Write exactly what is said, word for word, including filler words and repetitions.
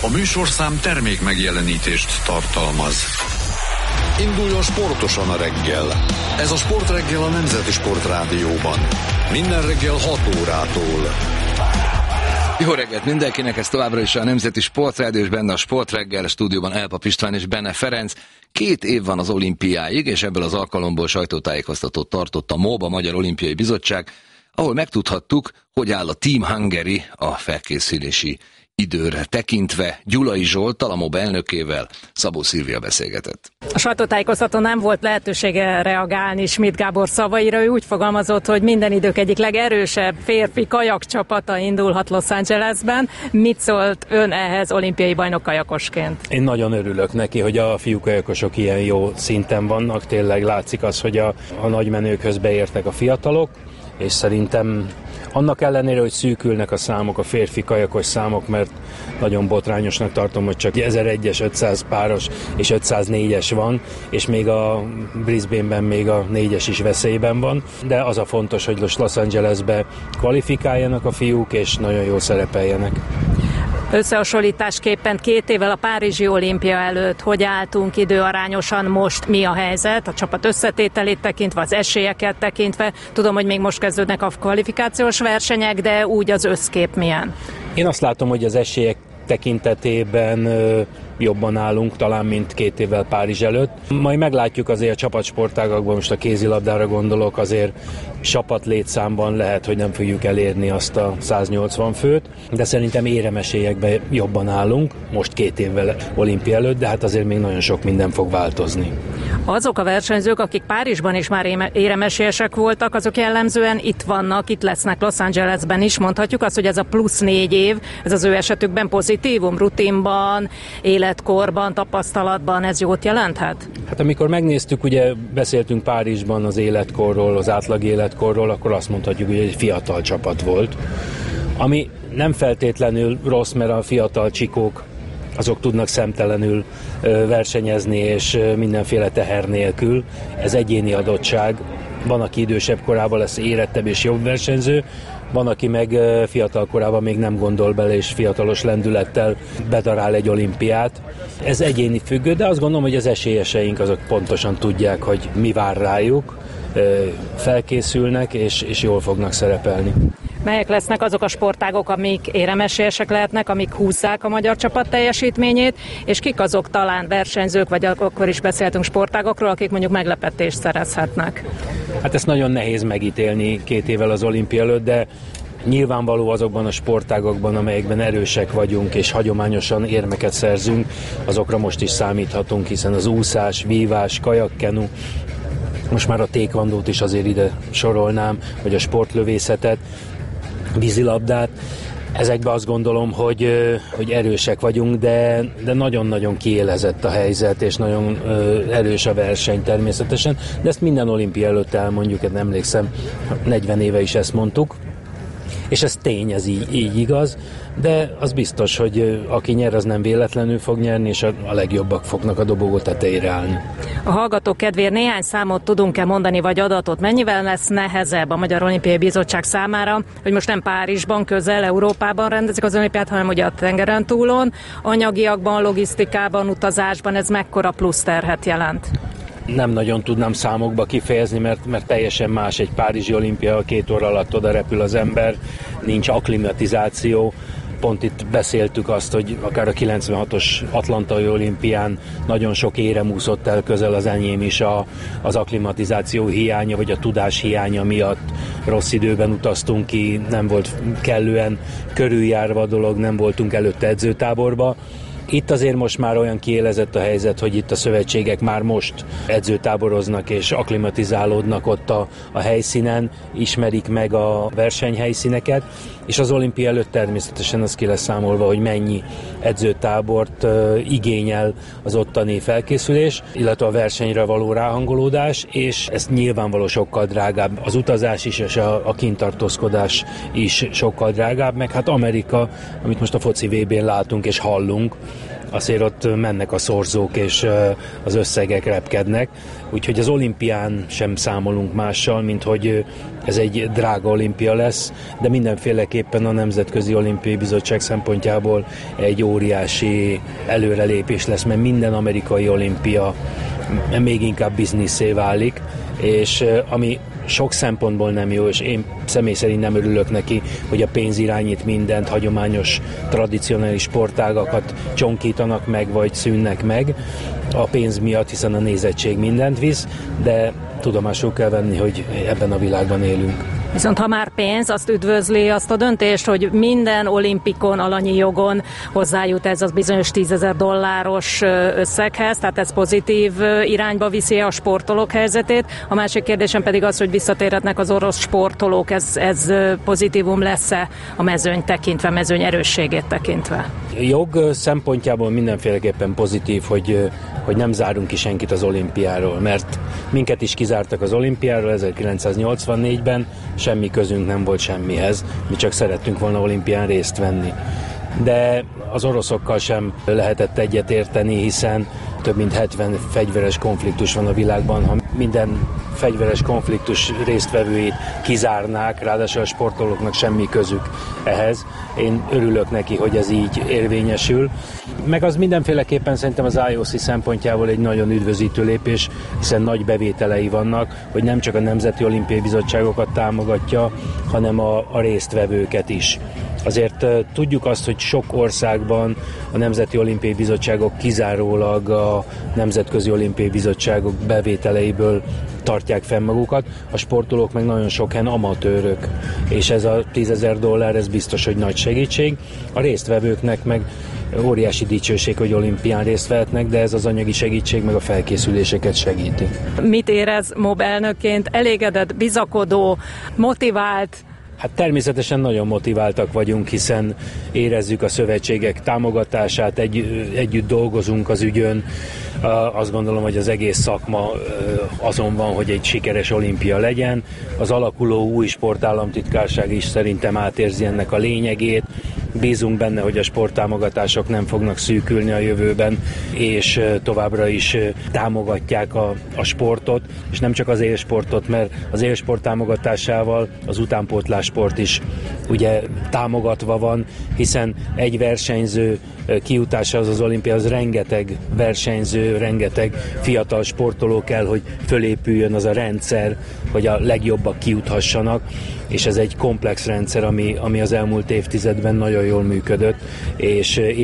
A műsorszám termék megjelenítést tartalmaz. Induljon sportosan a reggel. Ez a Sportreggel a Nemzeti Sportrádióban. Minden reggel hat órától. Jó reggelt mindenkinek, ez továbbra is a Nemzeti Sportrádió, és benne a Sportreggel, a stúdióban Elpap István és Benne Ferenc. Két év van az olimpiáig, és ebből az alkalomból sajtótájékoztatót tartott a MOB, a Magyar Olimpiai Bizottság, ahol megtudhattuk, hogy áll a Team Hungary a felkészülési időre tekintve. Gyulai Zsolttal, a MOB elnökével Szabó Szilvia beszélgetett. A sajtótájékoztatón nem volt lehetősége reagálni Schmidt Gábor szavaira. Ő úgy fogalmazott, hogy minden idők egyik legerősebb férfi kajakcsapata indulhat Los Angelesben. Mit szólt ön ehhez olimpiai bajnok kajakosként? Én nagyon örülök neki, hogy a fiú kajakosok ilyen jó szinten vannak. Tényleg látszik az, hogy a, a nagymenőkhöz beértek a fiatalok, és szerintem annak ellenére, hogy szűkülnek a számok, a férfi kajakos számok, mert nagyon botrányosnak tartom, hogy csak ezeregyes, ötszáz páros és ötszáznégyes van, és még a Brisbaneben még a négyes is veszélyben van, de az a fontos, hogy Los Angelesbe kvalifikáljanak a fiúk, és nagyon jól szerepeljenek. Összehasonlításképpen két évvel a Párizsi olimpia előtt hogy álltunk időarányosan, most mi a helyzet? A csapat összetételét tekintve, az esélyeket tekintve. Tudom, hogy még most kezdődnek a kvalifikációs versenyek, de úgy az összkép milyen? Én azt látom, hogy az esélyek tekintetében jobban állunk talán, mint két évvel Párizs előtt. Majd meglátjuk azért a csapatsportágakban, most a kézilabdára gondolok, azért csapat létszámban lehet, hogy nem fogjuk elérni azt a száznyolcvan főt, de szerintem éremesélyekben jobban állunk, most két évvel olimpia előtt, de hát azért még nagyon sok minden fog változni. Azok a versenyzők, akik Párizsban is már éremesélyesek voltak, azok jellemzően itt vannak, itt lesznek Los Angelesben is. Mondhatjuk azt, hogy ez a plusz négy év, ez az ő esetükben pozitívum, rutinban, életkorban, tapasztalatban, ez jót jelenthet? Hát amikor megnéztük, ugye beszéltünk Párizsban az életkorról, az átlag életkorról, akkor azt mondhatjuk, hogy egy fiatal csapat volt, ami nem feltétlenül rossz, mert a fiatal csikók azok tudnak szemtelenül versenyezni, és mindenféle teher nélkül. Ez egyéni adottság. Van, aki idősebb korában lesz érettebb és jobb versenyző, van, aki meg fiatal korában még nem gondol bele, és fiatalos lendülettel bedarál egy olimpiát. Ez egyéni függő, de azt gondolom, hogy az esélyeseink azok pontosan tudják, hogy mi vár rájuk, felkészülnek, és, és jól fognak szerepelni. Melyek lesznek azok a sportágok, amik éremesélyesek lehetnek, amik húzzák a magyar csapat teljesítményét, és kik azok talán versenyzők, vagy akkor is beszéltünk sportágokról, akik mondjuk meglepetést szerezhetnek? Hát ezt nagyon nehéz megítélni két évvel az olimpia előtt, de nyilvánvaló azokban a sportágokban, amelyekben erősek vagyunk, és hagyományosan érmeket szerzünk, azokra most is számíthatunk, hiszen az úszás, vívás, kajakkenu, most már a tékvandót is azért ide sorolnám, vagy a sportlövészetet, vízilabdát. Ezekben azt gondolom, hogy, hogy erősek vagyunk, de, de nagyon-nagyon kiélezett a helyzet, és nagyon erős a verseny természetesen. De ezt minden olimpia előtt elmondjuk, én emlékszem, negyven éve is ezt mondtuk. És ez tény, ez így, így igaz, de az biztos, hogy aki nyer, az nem véletlenül fog nyerni, és a, a legjobbak fognak a dobogó tetejére állni. A hallgatók kedvéért néhány számot tudunk-e mondani, vagy adatot? Mennyivel lesz nehezebb a Magyar Olimpiai Bizottság számára, hogy most nem Párizsban, közel, Európában rendezik az olimpiát, hanem ugye a tengeren túlon, anyagiakban, logisztikában, utazásban, ez mekkora plusz terhet jelent? Nem nagyon tudnám számokba kifejezni, mert, mert teljesen más egy párizsi olimpia, két óra alatt oda repül az ember, nincs akklimatizáció. Pont itt beszéltük azt, hogy akár a kilencvenhatos atlantai olimpián nagyon sok érem úszott el, közel az enyém is a, az akklimatizáció hiánya, vagy a tudás hiánya miatt rossz időben utaztunk ki, nem volt kellően körüljárva a dolog, nem voltunk előtte edzőtáborba. Itt azért most már olyan kiélezett a helyzet, hogy itt a szövetségek már most edzőtáboroznak és akklimatizálódnak ott a, a helyszínen, ismerik meg a versenyhelyszíneket, és az olimpia előtt természetesen az ki lesz számolva, hogy mennyi edzőtábort uh, igényel az ottani felkészülés, illetve a versenyre való ráhangolódás, és ez nyilvánvaló sokkal drágább. Az utazás is, és a, a kintartózkodás is sokkal drágább, meg hát Amerika, amit most a foci vé bén látunk és hallunk, azért ott mennek a szorzók, és az összegek repkednek. Úgyhogy az olimpián sem számolunk mással, mint hogy ez egy drága olimpia lesz, de mindenféleképpen a Nemzetközi Olimpiai Bizottság szempontjából egy óriási előrelépés lesz, mert minden amerikai olimpia még inkább bizniszé válik, és ami sok szempontból nem jó, és én személy szerint nem örülök neki, hogy a pénz irányít mindent, hagyományos, tradicionális sportágakat csonkítanak meg, vagy szűnnek meg a pénz miatt, hiszen a nézettség mindent visz, de tudomásul kell venni, hogy ebben a világban élünk. Viszont ha már pénz, azt üdvözli azt a döntést, hogy minden olimpikon, alanyi jogon hozzájut ez az bizonyos tízezer dolláros összeghez, tehát ez pozitív irányba viszi a sportolók helyzetét. A másik kérdésem pedig az, hogy visszatérhetnek az orosz sportolók, ez, ez pozitívum lesz-e a mezőny tekintve, mezőny erősségét tekintve? Jog szempontjából mindenféleképpen pozitív, hogy, hogy nem zárunk ki senkit az olimpiáról, mert minket is kizártak az olimpiáról ezerkilencszáznyolcvannégyben, semmi közünk nem volt semmihez, mi csak szerettünk volna olimpián részt venni. De az oroszokkal sem lehetett egyet érteni, hiszen több mint hetven fegyveres konfliktus van a világban. Ha minden fegyveres konfliktus résztvevőit kizárnák, ráadásul a sportolóknak semmi közük ehhez. Én örülök neki, hogy ez így érvényesül. Meg az mindenféleképpen szerintem az i o cé szempontjából egy nagyon üdvözítő lépés, hiszen nagy bevételei vannak, hogy nem csak a Nemzeti Olimpiai Bizottságokat támogatja, hanem a, a résztvevőket is. Azért uh, tudjuk azt, hogy sok országban a Nemzeti Olimpiai Bizottságok kizárólag a Nemzetközi Olimpiai Bizottságok bevételeiből tartják fenn magukat, a sportolók meg nagyon sok helyen amatőrök, és ez a tízezer dollár, ez biztos, hogy nagy segítség. A résztvevőknek meg óriási dicsőség, hogy olimpián részt vehetnek, de ez az anyagi segítség meg a felkészüléseket segíti. Mit érez MOB elnökként? Elégedett, bizakodó, motivált? Hát természetesen nagyon motiváltak vagyunk, hiszen érezzük a szövetségek támogatását, egy, együtt dolgozunk az ügyön. Azt gondolom, hogy az egész szakma azon van, hogy egy sikeres olimpia legyen. Az alakuló új sportállamtitkárság is szerintem átérzi ennek a lényegét. Bízunk benne, hogy a sporttámogatások nem fognak szűkülni a jövőben, és továbbra is támogatják a, a sportot, és nem csak az élsportot, mert az élsport támogatásával az utánpótlássport is ugye támogatva van, hiszen egy versenyző kijutása az az olimpia, az rengeteg versenyző, rengeteg fiatal sportoló kell, hogy fölépüljön az a rendszer, hogy a legjobbak kijuthassanak, és ez egy komplex rendszer, ami, ami az elmúlt évtizedben nagyon jól működött, és